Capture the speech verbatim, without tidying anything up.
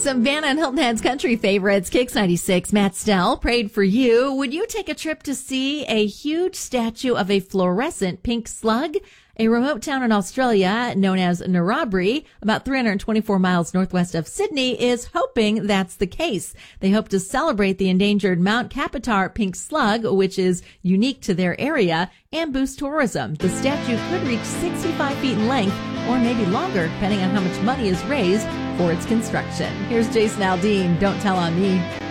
Some Vanna and Hilton Head's country favorites. Kicks ninety-six, Matt Snell, Prayed for You. Would you take a trip to see a huge statue of a fluorescent pink slug? A remote town in Australia known as Narrabri, about three hundred twenty-four miles northwest of Sydney, is hoping that's the case. They hope to celebrate the endangered Mount Capitar pink slug, which is unique to their area, and boost tourism. The statue could reach sixty-five feet in length, or maybe longer, depending on how much money is raised for its construction. Here's Jason Aldean, Don't Tell on Me.